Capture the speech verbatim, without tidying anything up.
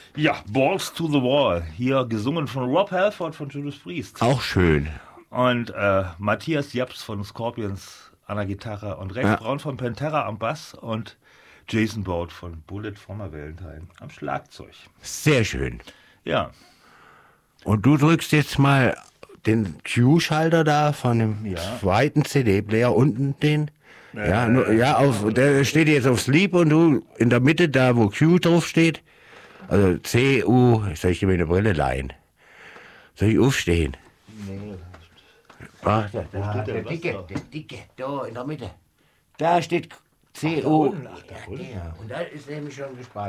Ja, Balls to the Wall. Hier gesungen von Rob Halford von Judas Priest. Auch schön. Und äh, Matthias Japs von Scorpions an der Gitarre und Rex Ja. Braun von Pantera am Bass und Jason Boat von Bullet for My Valentine am Schlagzeug. Sehr schön. Ja. Und du drückst jetzt mal den Q-Schalter da von dem Ja. zweiten C D-Player unten den. Ja, nur, ja, auf, der steht jetzt auf Sleep und du in der Mitte, da wo Q drauf steht. Also C, U, soll ich dir mir eine Brille leihen? Soll ich aufstehen? Nee. Ach, da, da, steht denn der was dicke, da? der dicke, da in der Mitte. Da steht C, Ach, da U. unten, ach, da Ja, unten. der. Und da ist nämlich schon gespeichert.